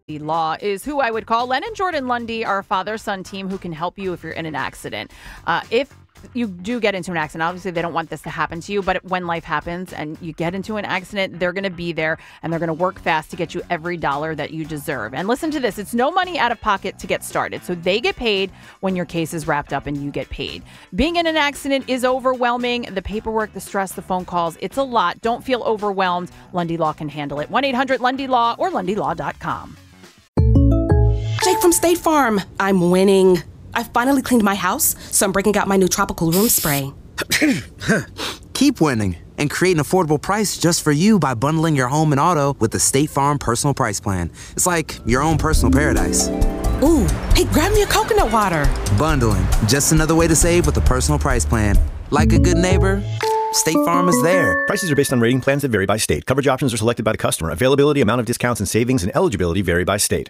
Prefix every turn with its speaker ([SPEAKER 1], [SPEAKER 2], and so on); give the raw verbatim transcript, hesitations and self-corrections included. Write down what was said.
[SPEAKER 1] The Law is who I would call. Len and Jordan Lundy are a father-son team who can help you if you're in an accident. Uh, if you do get into an accident, obviously they don't want this to happen to you, but when life happens and you get into an accident, they're going to be there and they're going to work fast to get you every dollar that you deserve. And listen to this, it's no money out of pocket to get started. So they get paid when your case is wrapped up and you get paid. Being in an accident is overwhelming. The paperwork, the stress, the phone calls, it's a lot. Don't feel overwhelmed. Lundy Law can handle it. one eight hundred Lundy Law or Lundy Law dot com.
[SPEAKER 2] Jake from State Farm. I'm winning. I finally cleaned my house, so I'm breaking out my new tropical room spray.
[SPEAKER 3] Keep winning and create an affordable price just for you by bundling your home and auto with the State Farm Personal Price Plan. It's like your own personal paradise.
[SPEAKER 2] Ooh, hey, grab me a coconut water.
[SPEAKER 3] Bundling, just another way to save with a personal price plan. Like a good neighbor, State Farm is there.
[SPEAKER 4] Prices are based on rating plans that vary by state. Coverage options are selected by the customer. Availability, amount of discounts and savings, and eligibility vary by state.